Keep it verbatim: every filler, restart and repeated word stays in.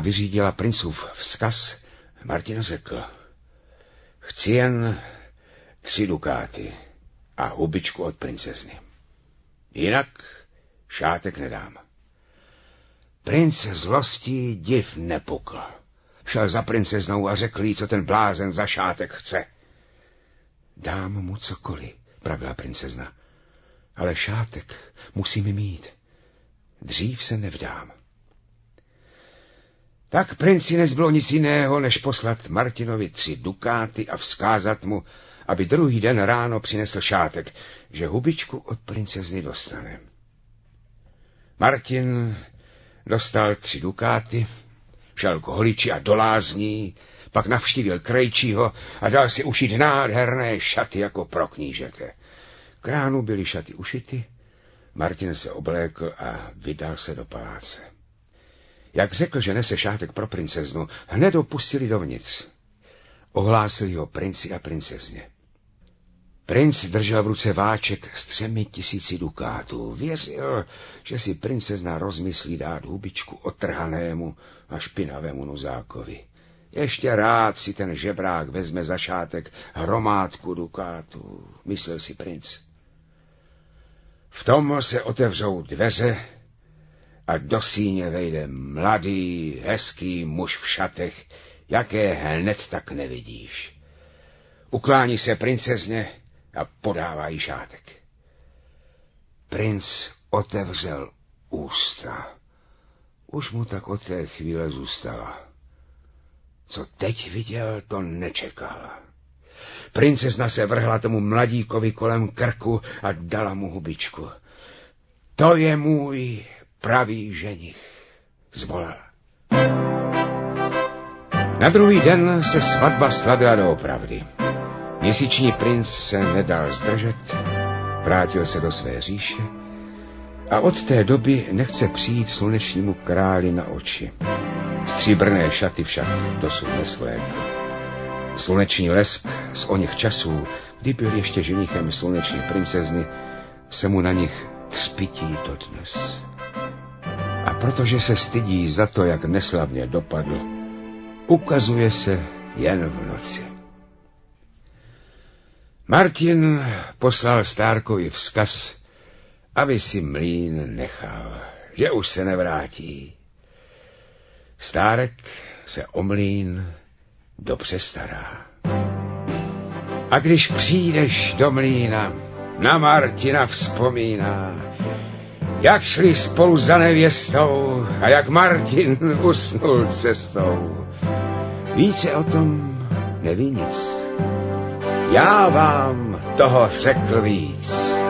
vyřídila princův vzkaz, Martin řekl: chci jen tři dukáty a hubičku od princezny. Jinak šátek nedám. Princ zlostí div nepukl. Šel za princeznou a řekl jí, co ten blázen za šátek chce. Dám mu cokoliv, pravila princezna, ale šátek musím mít. Dřív se nevdám. Tak princi nezbylo nic jiného, než poslat Martinovi tři dukáty a vzkázat mu, aby druhý den ráno přinesl šátek, že hubičku od princezny dostane. Martin dostal tři dukáty, šel k holiči a do lázní, pak navštívil krejčího a dal si ušít nádherné šaty jako pro knížete. K ránu byly šaty ušity, Martin se oblékl a vydal se do paláce. Jak řekl, že nese šátek pro princeznu, hned ho pustili dovnitř. Ohlásili ho princi a princezně. Princ držel v ruce váček s třemi tisíci dukátů. Věřil, že si princezna rozmyslí dát hubičku otrhanému a špinavému nuzákovi. Ještě rád si ten žebrák vezme za šátek hromádku dukátů, myslel si princ. V tom se otevřou dveře a do síně vejde mladý, hezký muž v šatech, jaké hned tak nevidíš. Uklání se princezně a podává jí šátek. Princ otevřel ústa. Už mu tak od té chvíle zůstala. Co teď viděl, to nečekal. Princezna se vrhla tomu mladíkovi kolem krku a dala mu hubičku. To je můj pravý ženich, zvolala. Na druhý den se svatba slavila doopravdy. Měsíční princ se nedal zdržet, vrátil se do své říše a od té doby nechce přijít slunečnímu králi na oči. Stříbrné šaty však dosud nesvlékl. Sluneční lesk z oněch časů, kdy byl ještě ženichem sluneční princezny, se mu na nich třpití dodnes. A protože se stydí za to, jak neslavně dopadl, ukazuje se jen v noci. Martin poslal Stárkovi vzkaz, aby si mlýn nechal, že už se nevrátí. Stárek se o mlýn dobře stará. A když přijdeš do mlýna, na Martina vzpomíná, jak šli spolu za nevěstou a jak Martin usnul cestou. Více o tom neví nic. Já vám toho řekl víc.